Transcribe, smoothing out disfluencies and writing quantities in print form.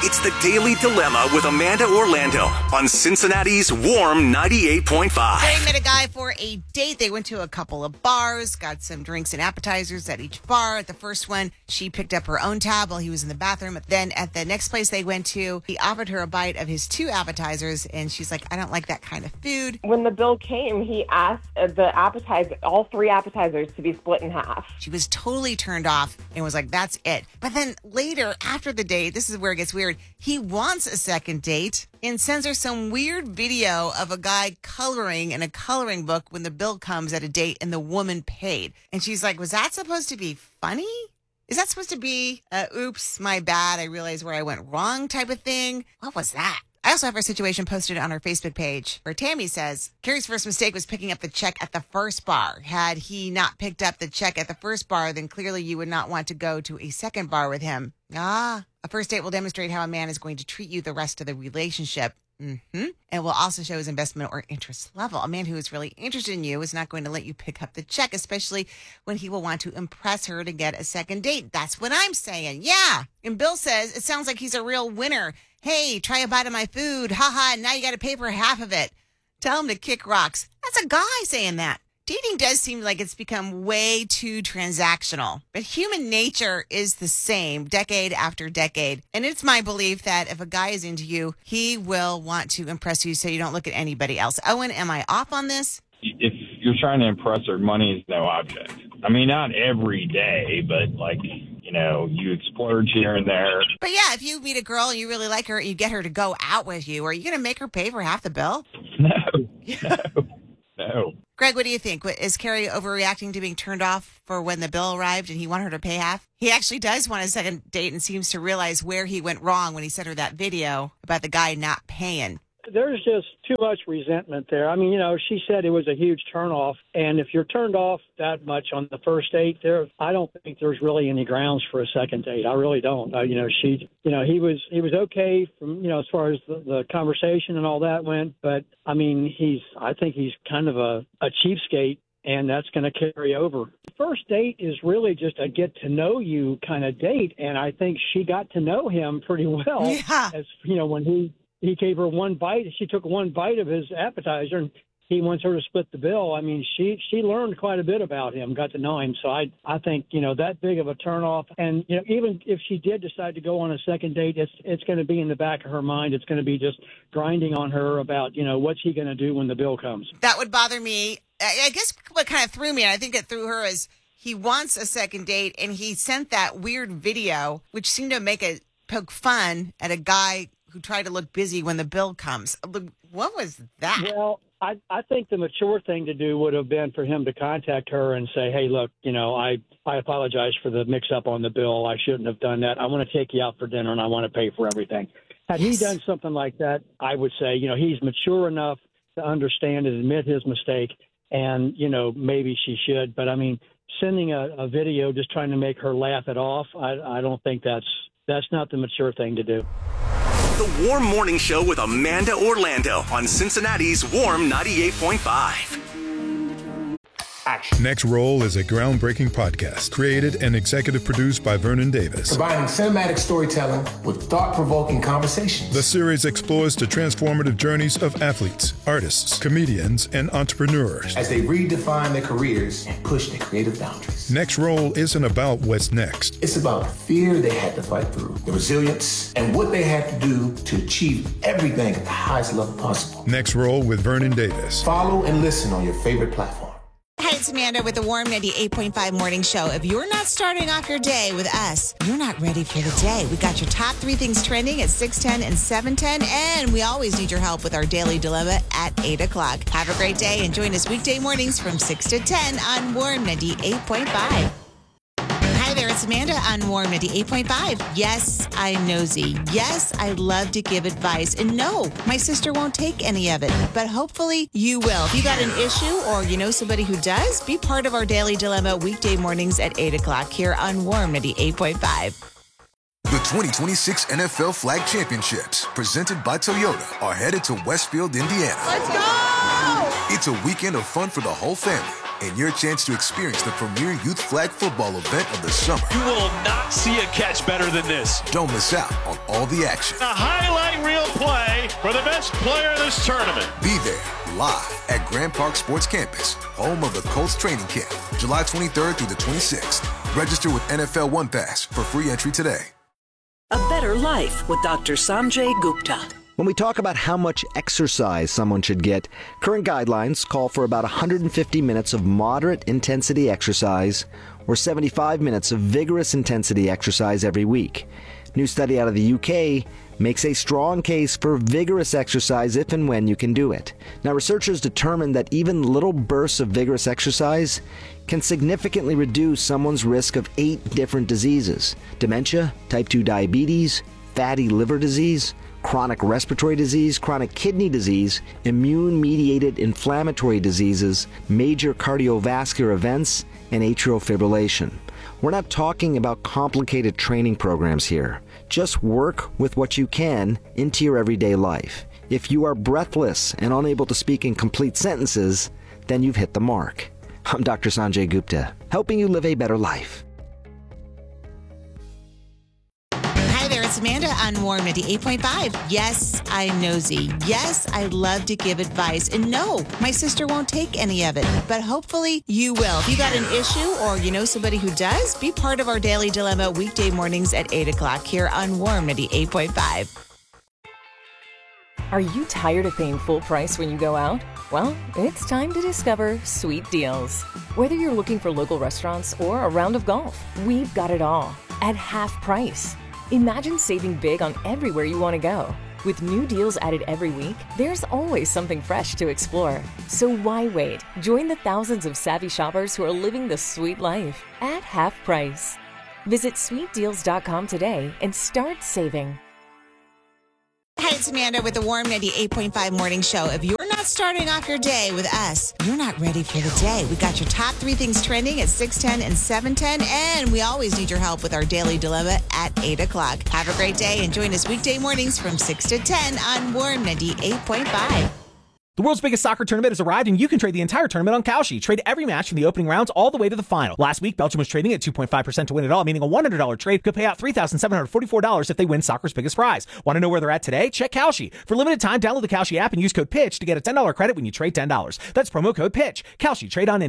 It's the Daily Dilemma with Amanda Orlando on Cincinnati's Warm 98.5. They met a guy for a date. They went to a couple of bars, got some drinks and appetizers at each bar. At the first one, she picked up her own tab while he was in the bathroom. Then at the next place they went to, he offered her a bite of his 2 appetizers, and she's like, I don't like that kind of food. When the bill came, he asked all 3 appetizers to be split in half. She was totally turned off and was like, that's it. But then later, after the date, this is where it gets weird. He wants a second date and sends her some weird video of a guy coloring in a coloring book when the bill comes at a date and the woman paid. And she's like, was that supposed to be funny? Is that supposed to be, oops, my bad, I realized where I went wrong type of thing? What was that? I also have our situation posted on our Facebook page where Tammy says, Carrie's first mistake was picking up the check at the first bar. Had he not picked up the check at the first bar, then clearly you would not want to go to a second bar with him. A first date will demonstrate how a man is going to treat you the rest of the relationship. And will also show his investment or interest level. A man who is really interested in you is not going to let you pick up the check, especially when he will want to impress her to get a second date. That's what I'm saying. Yeah. And Bill says, it sounds like he's a real winner. Hey, try a bite of my food. Haha, now you got to pay for half of it. Tell him to kick rocks. That's a guy saying that. Dating does seem like it's become way too transactional, but human nature is the same decade after decade. And it's my belief that if a guy is into you, he will want to impress you so you don't look at anybody else. Owen, am I off on this? If you're trying to impress her, money is no object. I mean, not every day, but you splurge here and there. But yeah, if you meet a girl and you really like her and you get her to go out with you, are you going to make her pay for half the bill? No. Greg, what do you think? Is Carrie overreacting to being turned off for when the bill arrived and he wanted her to pay half? He actually does want a second date and seems to realize where he went wrong when he sent her that video about the guy not paying. There's just too much resentment there. I mean, she said it was a huge turnoff. And if you're turned off that much on the first date, I don't think there's really any grounds for a second date. I really don't. He was okay from, as far as the conversation and all that went. But I mean, I think he's kind of a cheapskate, and that's going to carry over. First date is really just a get to know you kind of date. And I think she got to know him pretty well. Yeah. As when he gave her one bite. She took one bite of his appetizer, and he wants her to split the bill. I mean, she learned quite a bit about him, got to know him. So I think, that big of a turnoff. And, even if she did decide to go on a second date, it's going to be in the back of her mind. It's going to be just grinding on her about, what's he going to do when the bill comes. That would bother me. I guess what kind of threw me, and I think it threw her, is he wants a second date, and he sent that weird video, which seemed to poke fun at a guy who tried to look busy when the bill comes. What was that? Well, I think the mature thing to do would have been for him to contact her and say, hey, look, I apologize for the mix-up on the bill. I shouldn't have done that. I want to take you out for dinner, and I want to pay for everything. Had he done something like that, I would say, he's mature enough to understand and admit his mistake, and, maybe she should. But, I mean, sending a video just trying to make her laugh it off, I don't think that's not the mature thing to do. The Warm Morning Show with Amanda Orlando on Cincinnati's Warm 98.5. Action. Next Roll is a groundbreaking podcast created and executive produced by Vernon Davis. Combining cinematic storytelling with thought-provoking conversations. The series explores the transformative journeys of athletes, artists, comedians, and entrepreneurs as they redefine their careers and push their creative boundaries. Next Roll isn't about what's next. It's about the fear they had to fight through, the resilience, and what they had to do to achieve everything at the highest level possible. Next Roll with Vernon Davis. Follow and listen on your favorite platform. Hi, it's Amanda with the Warm 98.5 Morning Show. If you're not starting off your day with us, you're not ready for the day. We got your top 3 things trending at 6:10 and 7:10, and we always need your help with our Daily Dilemma at 8 o'clock. Have a great day and join us weekday mornings from 6 to 10 on Warm 98.5. Hi there, it's Amanda on Warm 98.5. Yes, I'm nosy. Yes, I love to give advice. And no, my sister won't take any of it. But hopefully you will. If you got an issue or you know somebody who does, be part of our Daily Dilemma weekday mornings at 8 o'clock here on Warm 98.5. The 2026 NFL Flag Championships, presented by Toyota, are headed to Westfield, Indiana. Let's go! It's a weekend of fun for the whole family. and your chance to experience the premier youth flag football event of the summer. You will not see a catch better than this. Don't miss out on all the action. A highlight reel play for the best player in this tournament. Be there live at Grand Park Sports Campus, home of the Colts training camp, July 23rd through the 26th. Register with NFL One Pass for free entry today. A Better Life with Dr. Sanjay Gupta. When we talk about how much exercise someone should get, current guidelines call for about 150 minutes of moderate intensity exercise or 75 minutes of vigorous intensity exercise every week. New study out of the UK makes a strong case for vigorous exercise if and when you can do it. Now, researchers determined that even little bursts of vigorous exercise can significantly reduce someone's risk of 8 different diseases: dementia, type 2 diabetes, fatty liver disease, chronic respiratory disease, chronic kidney disease, immune-mediated inflammatory diseases, major cardiovascular events, and atrial fibrillation. We're not talking about complicated training programs here. Just work with what you can into your everyday life. If you are breathless and unable to speak in complete sentences, then you've hit the mark. I'm Dr. Sanjay Gupta, helping you live a better life. Hi there, it's Amanda on Warm 98.5. Yes, I'm nosy. Yes, I love to give advice. And no, my sister won't take any of it. But hopefully you will. If you got an issue or you know somebody who does, be part of our Daily Dilemma weekday mornings at 8 o'clock here on Warm 98.5. Are you tired of paying full price when you go out? Well, it's time to discover Sweet Deals. Whether you're looking for local restaurants or a round of golf, we've got it all at half price. Imagine saving big on everywhere you want to go. With new deals added every week, there's always something fresh to explore. So why wait? Join the thousands of savvy shoppers who are living the sweet life at half price. Visit sweetdeals.com today and start saving. Hi, it's Amanda with the Warm 98.5 Morning Show. If you're not starting off your day with us, you're not ready for the day. We got your top 3 things trending at 6:10 and 7:10, and we always need your help with our Daily Dilemma at 8 o'clock. Have a great day and join us weekday mornings from 6 to 10 on Warm 98.5. The world's biggest soccer tournament has arrived, and you can trade the entire tournament on Kalshi. Trade every match from the opening rounds all the way to the final. Last week, Belgium was trading at 2.5% to win it all, meaning a $100 trade could pay out $3,744 if they win soccer's biggest prize. Want to know where they're at today? Check Kalshi. For limited time, download the Kalshi app and use code PITCH to get a $10 credit when you trade $10. That's promo code PITCH. Kalshi. Trade on in.